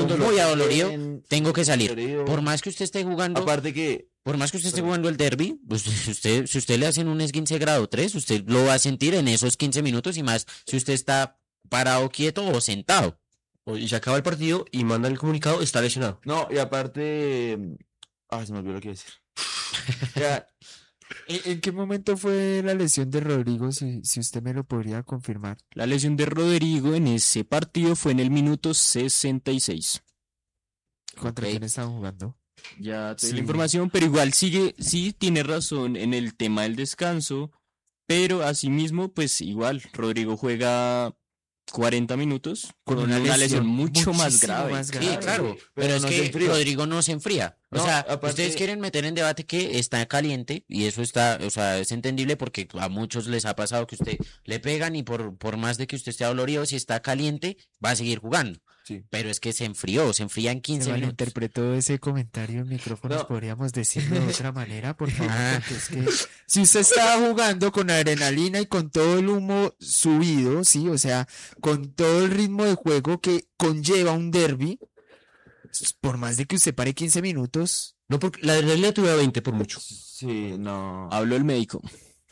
muy adolorido, bien, tengo que salir. adolorido. Por más que usted esté jugando, Aparte que, por más que usted esté jugando el derbi, pues si usted le hacen un esguince grado 3, usted lo va a sentir en esos 15 minutos y más si usted está parado quieto o sentado. Y se acaba el partido y mandan el comunicado, está lesionado. no, y aparte, se me olvidó lo que iba a decir. Ya, ¿En qué momento fue la lesión de Rodrigo? Si usted me lo podría confirmar. La lesión de Rodrigo en ese partido fue en el minuto 66. ¿Contra Ok. quién estaban jugando? Ya te doy Sí. la información, pero igual sigue, sí tiene razón en el tema del descanso, pero asimismo, pues igual, Rodrigo juega 40 minutos con una lesión mucho más muchísimo grave. más Sí, grave. claro, pero pero es no se que enfría. Rodrigo no se enfría. O No, sea, aparte- ustedes quieren meter en debate que está caliente y eso está, o sea, es entendible porque a muchos les ha pasado que usted le pegan y por más de que usted esté dolorido, si está caliente, va a seguir jugando. sí. Pero es que se enfrió, se enfría en 15 Se minutos. malinterpretó ese comentario en micrófonos, No. podríamos decirlo de otra manera, por favor, Ah. porque es que si usted estaba jugando con adrenalina y con todo el humo subido, sí, o sea, con todo el ritmo de juego que conlleva un derby, por más de que usted pare 15 minutos, No, porque la adrenalina tuve a 20 por mucho. Sí, no. Habló el médico.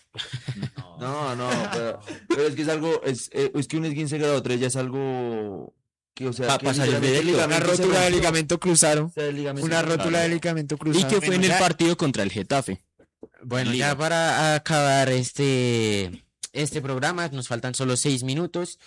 No, pero es que es algo, es que un esguince grado 3 ya es algo que, o sea, Pa- que pa salir literalmente el directo. una ligamento se rótula de rompió. ligamento cruzado, O sea, el ligamento una se rótula rompió. de ligamento Y cruzado. que fue en el ya- partido contra el Getafe. Bueno, Liga. ya para acabar este programa, nos faltan solo 6 minutos.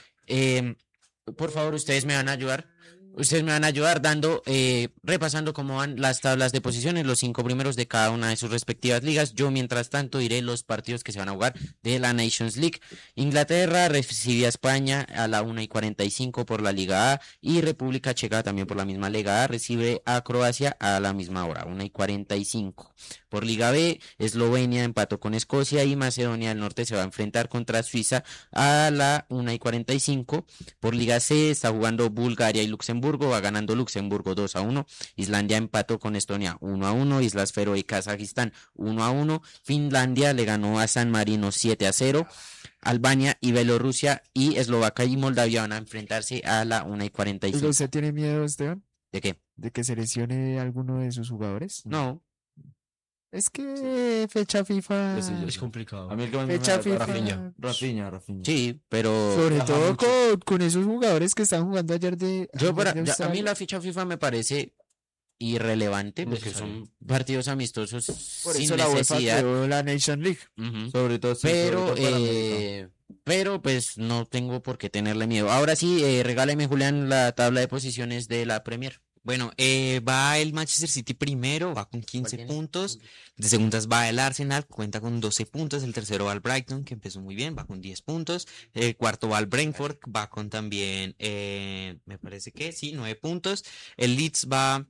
Por favor, ustedes me van a ayudar. Ustedes me van a ayudar repasando cómo van las tablas de posiciones, los 5 primeros de cada una de sus respectivas ligas. Yo, mientras tanto, diré los partidos que se van a jugar de la Nations League. Inglaterra recibe a España a la 1:45 por la Liga A y República Checa también por la misma Liga A recibe a Croacia a la misma hora, 1:45. Por Liga B, Eslovenia empató con Escocia y Macedonia del Norte se va a enfrentar contra Suiza a la 1:45. Por Liga C está jugando Bulgaria y Luxemburgo, va ganando Luxemburgo 2-1. Islandia empató con Estonia 1-1. Islas Feroe y Kazajistán 1-1. Finlandia le ganó a San Marino 7-0. Albania y Bielorrusia y Eslovaquia y Moldavia van a enfrentarse a la 1:45. ¿Usted tiene miedo, Esteban, ¿De qué? de que se lesione alguno de sus jugadores? No. Es que fecha FIFA. Yo sí, yo Es sí. complicado. A mí el que más me Fecha da FIFA. Rafinha. Sí, pero Sobre Viaja todo mucho. con esos jugadores que están jugando ayer de. yo ayer de a mí Australia. la ficha FIFA me parece irrelevante porque Necesario. son partidos amistosos Por sin eso la UEFA necesidad. creó la Nation League. Ujú. Sobre todo, sí, Pero, sobre todo para América. pero pues no tengo por qué tenerle miedo. Ahora sí, regáleme, Julián, la tabla de posiciones de la Premier. Bueno, va el Manchester City primero, va con 15 tiene? puntos. De segundas va el Arsenal, cuenta con 12 puntos. El tercero va el Brighton, que empezó muy bien, va con 10 puntos. El cuarto va el Brentford, va con también, me parece que sí, 9 puntos. El Leeds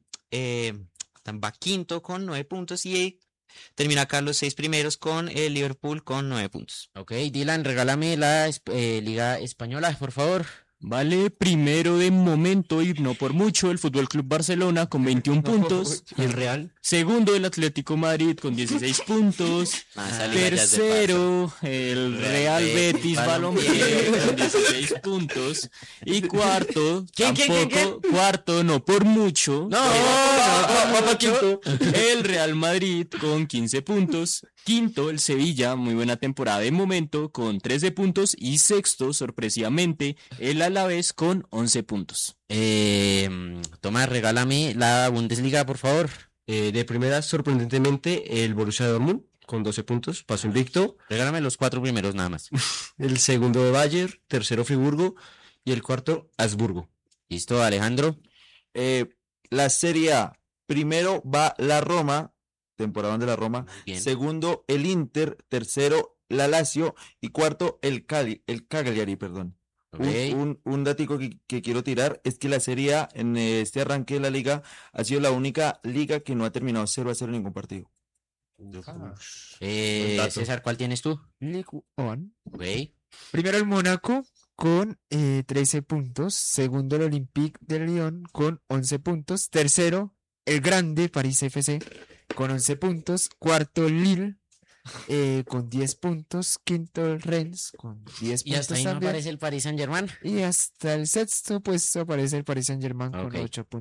va quinto con 9 puntos y termina acá los 6 primeros con el Liverpool con 9 puntos. Ok, Dylan, regálame la Liga Española, por favor. Vale, primero de momento y no por mucho el Fútbol Club Barcelona con 21 puntos. ¿Y el Real? Segundo el Atlético Madrid con 16 puntos. Esa liga ya es de Tercero el Real Betis Balompié con 16 puntos. Y cuarto, ¿Quién? cuarto no por mucho. No, Quinto, el Real Madrid con 15 puntos. Quinto, el Sevilla, muy buena temporada de momento, con 13 puntos. Y sexto, sorpresivamente, el Alavés con 11 puntos. Tomás, regálame la Bundesliga, por favor. De primera, sorprendentemente, el Borussia Dortmund con 12 puntos, pasó invicto. Regálame los 4 primeros nada más. El segundo, Bayern. Tercero, Friburgo. Y el cuarto, Habsburgo. Listo, Alejandro. La Serie A. Primero va la Roma, temporada de la Roma. Bien. Segundo, el Inter. Tercero, la Lazio. Y cuarto, el Cagliari, perdón. Ok. Un datico que quiero tirar es que la Serie A en este arranque de la liga ha sido la única liga que no ha terminado 0-0 en ningún partido. Buen dato. César, ¿cuál tienes tú? League One. Ok. Primero el Mónaco con 13 puntos. Segundo el Olympique de Lyon con 11 puntos. Tercero el grande París FC con 11 puntos. Cuarto el Lille con 10 puntos. Quinto el Rennes con 10 Y puntos hasta ahí no también. aparece el Paris Saint-Germain. Y hasta el sexto puesto aparece el Paris Saint-Germain con Ok. 8 puntos.